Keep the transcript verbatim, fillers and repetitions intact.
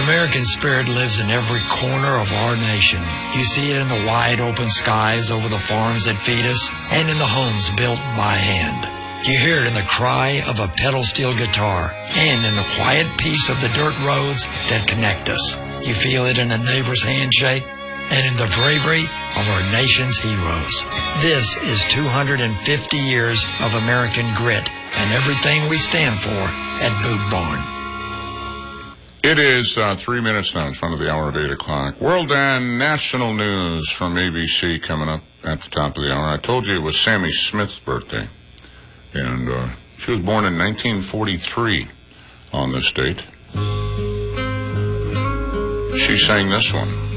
American spirit lives in every corner of our nation. You see it in the wide open skies over the farms that feed us and in the homes built by hand. You hear it in the cry of a pedal steel guitar and in the quiet peace of the dirt roads that connect us. You feel it in a neighbor's handshake and in the bravery of our nation's heroes. This is two hundred fifty years of American grit and everything we stand for at Boot Barn. It is uh, three minutes now in front of the hour of eight o'clock. World and national news from A B C coming up at the top of the hour. I told you it was Sammy Smith's birthday, and uh, she was born in nineteen forty-three on this date. She sang this one.